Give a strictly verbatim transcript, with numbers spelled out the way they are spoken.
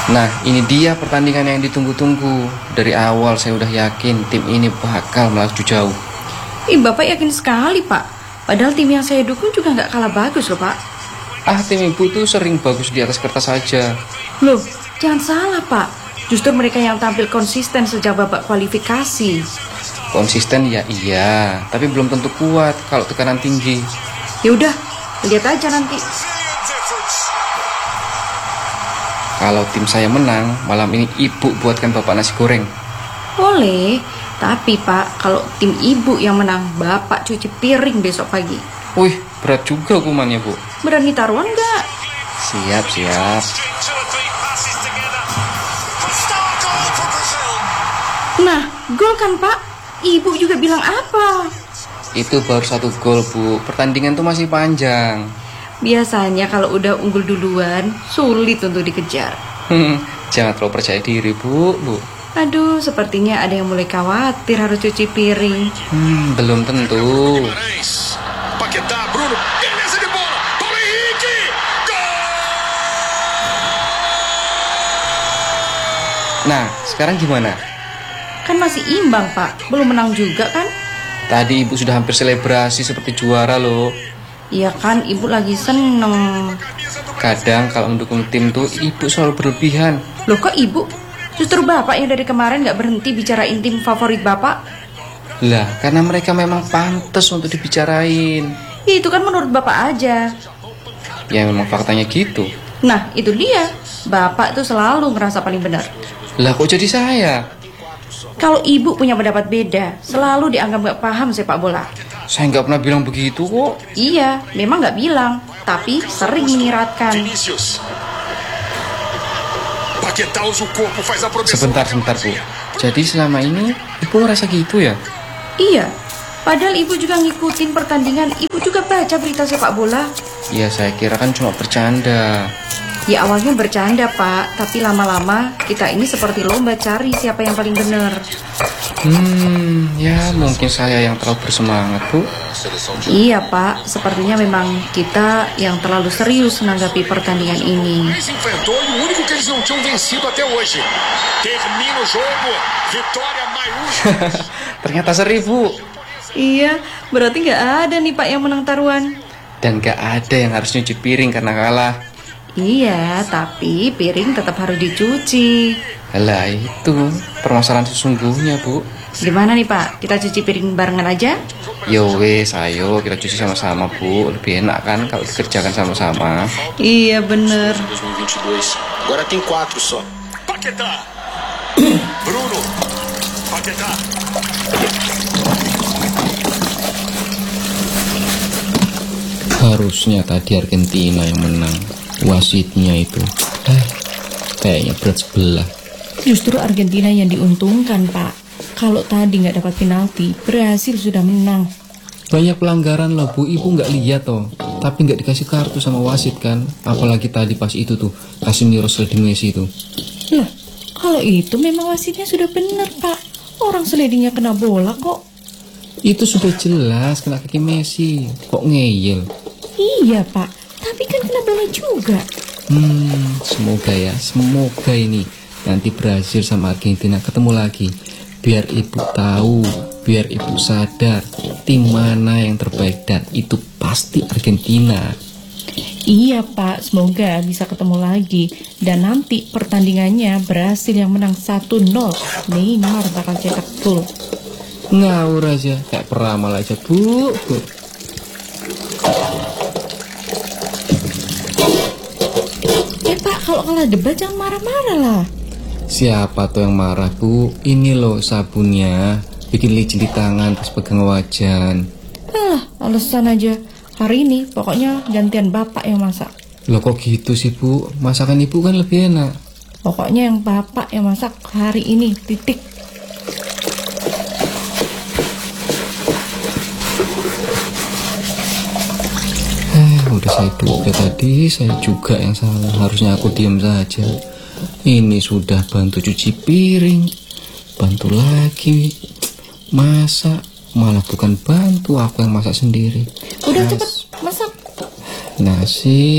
Nah, ini dia pertandingan yang ditunggu-tunggu. Dari awal saya udah yakin tim ini bakal melaju jauh. Ih, Bapak yakin sekali, Pak. Padahal tim yang saya dukung juga nggak kalah bagus loh, Pak. Ah, tim ibu tuh sering bagus di atas kertas saja. Loh, jangan salah, Pak. Justru mereka yang tampil konsisten sejak babak kualifikasi. Konsisten ya iya, tapi belum tentu kuat kalau tekanan tinggi. Ya udah, lihat aja nanti. Kalau tim saya menang, malam ini ibu buatkan bapak nasi goreng. Boleh, tapi Pak, kalau tim ibu yang menang, Bapak cuci piring besok pagi. Wih, berat juga hukumannya, Bu. Berani taruhan nggak? Siap, siap. Nah, gol kan Pak? Ibu juga bilang apa? Itu baru satu gol, Bu. Pertandingan tuh masih panjang. Biasanya kalau udah unggul duluan, sulit untuk dikejar. Hmm, jangan terlalu percaya diri, Bu, Bu. Aduh, sepertinya ada yang mulai khawatir harus cuci piring. Hmm, belum tentu. Nah, sekarang gimana? Kan masih imbang, Pak. Belum menang juga kan? Tadi ibu sudah hampir selebrasi seperti juara loh. Iya kan, ibu lagi seneng. Kadang kalau mendukung tim tuh ibu selalu berlebihan. Loh kok ibu? Justru bapak yang dari kemarin gak berhenti bicarain tim favorit bapak. Lah, karena mereka memang pantas untuk dibicarain. Ya, itu kan menurut bapak aja. Ya memang faktanya gitu. Nah, itu dia. Bapak tuh selalu ngerasa paling benar. Lah kok jadi saya? Kalau ibu punya pendapat beda, selalu dianggap gak paham sepak bola. Saya nggak pernah bilang begitu kok. Iya, memang gak bilang, tapi sering menyiratkan. Sebentar, sebentar, Bu. Jadi selama ini ibu ngerasa gitu ya? Iya, padahal ibu juga ngikutin pertandingan. Ibu juga baca berita sepak bola. Ya saya kira kan cuma bercanda. Ya awalnya bercanda Pak, tapi lama-lama kita ini seperti lomba cari siapa yang paling benar. Hmm, ya mungkin saya yang terlalu bersemangat, Bu. Iya Pak, sepertinya memang kita yang terlalu serius menanggapi pertandingan ini. Ternyata seribu. Iya, berarti nggak ada nih Pak yang menang taruhan. Dan gak ada yang harus nyuci piring karena kalah. Iya, tapi piring tetap harus dicuci. Lah itu permasalahan sesungguhnya, Bu. Gimana nih Pak, kita cuci piring barengan aja? Yo wes, ayo kita cuci sama-sama, Bu. Lebih enak kan kalau dikerjakan sama-sama. Iya bener. Agora tem quatro só. Paquetá. Bruno. Paquetá. Harusnya tadi Argentina yang menang. Wasitnya itu eh, kayaknya berat sebelah. Justru Argentina yang diuntungkan Pak. Kalau tadi nggak dapat penalti, Brasil sudah menang. Banyak pelanggaran loh, Bu. Ibu nggak lihat toh. Tapi nggak dikasih kartu sama wasit kan. Apalagi tadi pas itu tuh Casemiro sliding Messi itu. Lah, kalau itu memang wasitnya sudah benar Pak. Orang slidingnya kena bola kok. Itu sudah jelas kena kaki Messi. Kok ngeyel? Iya Pak, tapi kan kena bola juga. Hmm, semoga ya, semoga ini nanti Brasil sama Argentina ketemu lagi. Biar ibu tahu, biar ibu sadar tim mana yang terbaik, dan itu pasti Argentina. Iya Pak, semoga bisa ketemu lagi. Dan nanti pertandingannya Brasil yang menang satu nol. Neymar bakal cetak gol. Ngawur aja, kayak peramal aja, Bu, Bu. Eh Pak, kalau kalah debat jangan marah-marah lah. Siapa tuh yang marah, Bu? Ini loh sabunnya, bikin licin di tangan pas pegang wajan. Alah, alasan aja. Hari ini pokoknya gantian bapak yang masak. Loh kok gitu sih, Bu? Masakan ibu kan lebih enak. Pokoknya yang bapak yang masak hari ini, titik. Eh, udah saya duga tadi, saya juga yang salah. Harusnya aku diam saja. Ini sudah bantu cuci piring, bantu lagi masak, malah bukan bantu, aku yang masak sendiri. Udah Nas- cepet masak. Nasi